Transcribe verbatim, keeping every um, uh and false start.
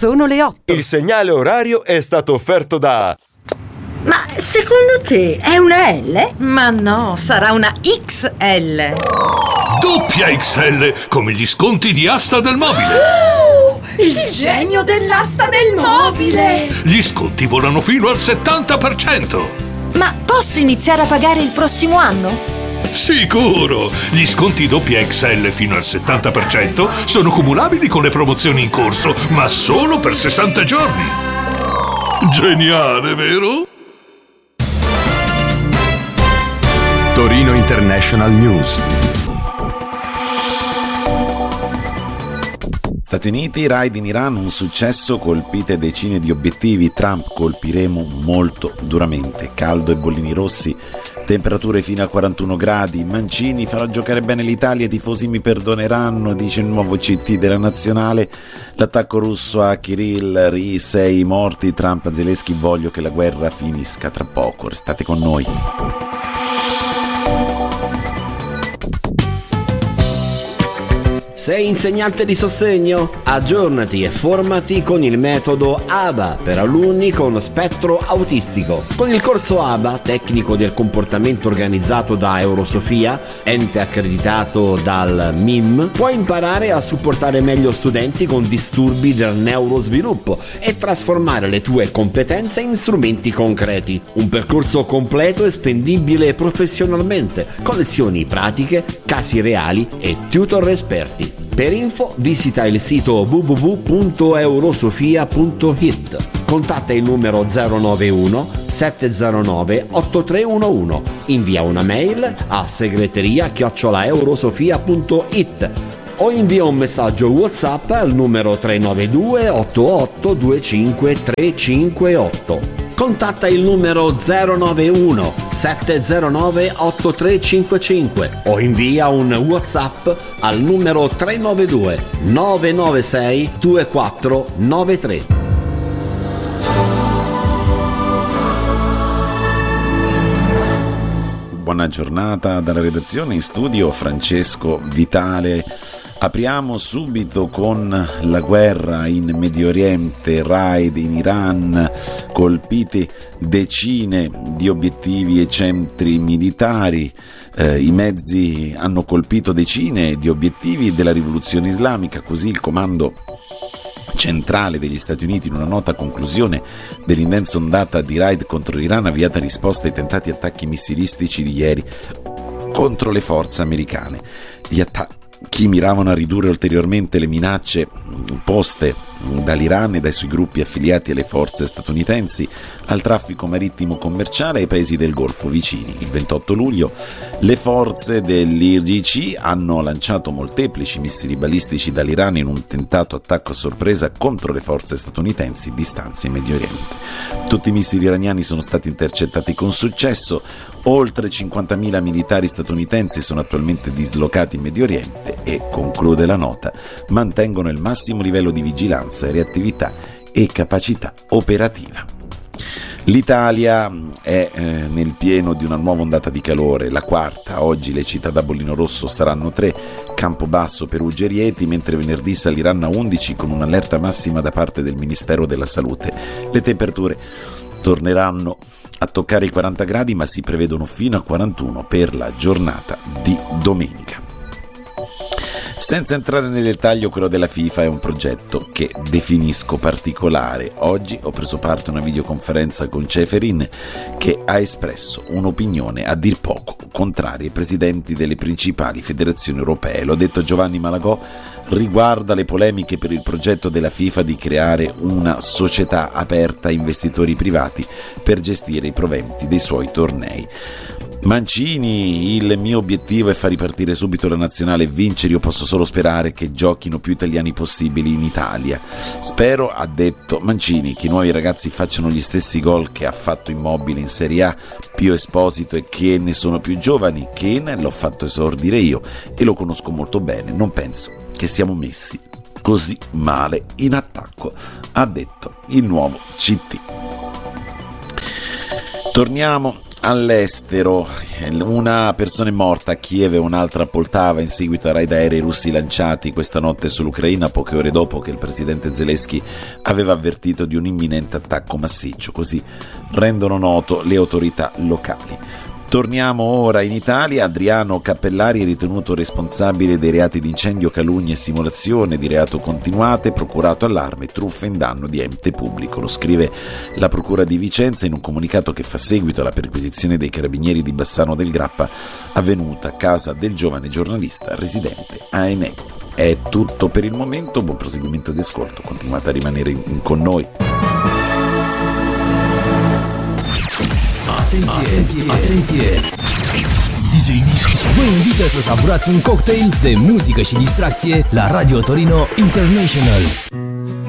sono le otto. Il segnale orario è stato offerto da... Ma secondo te è una L? Ma no, sarà una X L. Doppia X L, come gli sconti di Asta del Mobile. Oh, il genio dell'asta del mobile. Gli sconti volano fino al settanta per cento. Ma posso iniziare a pagare il prossimo anno? Sicuro! Gli sconti doppia X L fino al settanta per cento sono cumulabili con le promozioni in corso, ma solo per sessanta giorni. Geniale, vero? Torino International News. Stati Uniti, raid in Iran, un successo, colpite decine di obiettivi, Trump colpiremo molto duramente, caldo e bollini rossi, temperature fino a quarantuno gradi, Mancini farà giocare bene l'Italia, i tifosi mi perdoneranno, dice il nuovo C T della Nazionale, l'attacco russo a Kirill, Ri, sei morti, Trump, Zelensky, voglio che la guerra finisca tra poco, restate con noi. Sei insegnante di sostegno? Aggiornati e formati con il metodo A B A per alunni con spettro autistico. Con il corso A B A, tecnico del comportamento organizzato da Eurosofia, ente accreditato dal M I M, puoi imparare a supportare meglio studenti con disturbi del neurosviluppo e trasformare le tue competenze in strumenti concreti. Un percorso completo e spendibile professionalmente, con lezioni pratiche, casi reali e tutor esperti. Per info visita il sito w w w punto eurosofia punto i t. Contatta il numero zero nove uno sette zero nove otto tre uno uno. Invia una mail a segreteria chiocciola eurosofia punto i t o invia un messaggio WhatsApp al numero tre nove due otto otto due cinque tre cinque otto. Contatta il numero zero nove uno sette zero nove otto tre cinque cinque o invia un WhatsApp al numero tre nove due nove nove sei due quattro nove tre. Buona giornata dalla redazione, in studio Francesco Vitale. Apriamo subito con la guerra in Medio Oriente, raid in Iran, colpite decine di obiettivi e centri militari, eh, i mezzi hanno colpito decine di obiettivi della rivoluzione islamica, così il comando centrale degli Stati Uniti in una nota conclusione dell'intensa ondata di raid contro l'Iran avviata in risposta ai tentati attacchi missilistici di ieri contro le forze americane. Gli attacchi Chi miravano a ridurre ulteriormente le minacce poste dall'Iran e dai suoi gruppi affiliati alle forze statunitensi al traffico marittimo commerciale ai paesi del Golfo vicini. Il ventotto luglio le forze dell'I R G C hanno lanciato molteplici missili balistici dall'Iran in un tentato attacco a sorpresa contro le forze statunitensi distanze in Medio Oriente. Tutti i missili iraniani sono stati intercettati con successo. Oltre cinquantamila militari statunitensi sono attualmente dislocati in Medio Oriente e, conclude la nota, mantengono il massimo livello di vigilanza, reattività e capacità operativa. L'Italia è eh, nel pieno di una nuova ondata di calore, la quarta. Oggi le città da bollino rosso saranno tre, Campobasso, Perugia e Rieti, mentre venerdì saliranno a undici con un'allerta massima da parte del Ministero della Salute. Le temperature torneranno a toccare i quaranta gradi, ma si prevedono fino a quarantuno per la giornata di domenica. Senza entrare nel dettaglio, quello della FIFA è un progetto che definisco particolare. Oggi ho preso parte a una videoconferenza con Ceferin, che ha espresso un'opinione a dir poco contraria ai presidenti delle principali federazioni europee. Lo ha detto Giovanni Malagò, riguarda le polemiche per il progetto della FIFA di creare una società aperta a investitori privati per gestire i proventi dei suoi tornei. Mancini, il mio obiettivo è far ripartire subito la nazionale e vincere. Io posso solo sperare che giochino più italiani possibili in Italia. Spero, ha detto Mancini, che i nuovi ragazzi facciano gli stessi gol che ha fatto Immobile in Serie A, Pio Esposito e Ken sono più giovani. Ken l'ho fatto esordire io e lo conosco molto bene, non penso che siamo messi così male in attacco, ha detto il nuovo C T. Torniamo all'estero. Una persona è morta a Kiev e un'altra a Poltava in seguito a raid aerei russi lanciati questa notte sull'Ucraina, poche ore dopo che il presidente Zelensky aveva avvertito di un imminente attacco massiccio, così rendono noto le autorità locali. Torniamo ora in Italia. Adriano Cappellari è ritenuto responsabile dei reati di incendio, calunnia e simulazione di reato continuate, procurato allarme, truffa in danno di ente pubblico. Lo scrive la Procura di Vicenza in un comunicato che fa seguito alla perquisizione dei carabinieri di Bassano del Grappa avvenuta a casa del giovane giornalista residente a Enego. È tutto per il momento, buon proseguimento di ascolto, continuate a rimanere in- con noi. Atenție, atenție! D J Nick vă invită să savurați un cocktail de muzică și distracție la Radio Torino International.